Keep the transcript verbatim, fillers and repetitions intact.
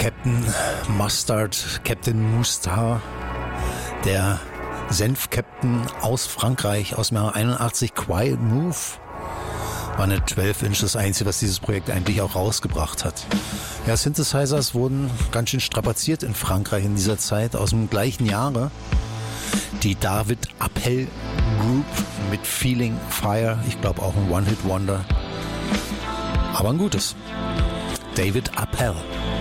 Captain Mustard, Captain Mustard, der Senf-Captain aus Frankreich aus dem Jahr einundachtzig, Quiet Move. War eine zwölf Inch, das Einzige, was dieses Projekt eigentlich auch rausgebracht hat. Ja, Synthesizers wurden ganz schön strapaziert in Frankreich in dieser Zeit, aus dem gleichen Jahre. Die David Appel Group mit Feeling Fire, ich glaube auch ein One-Hit-Wonder. Aber ein gutes. David Appel.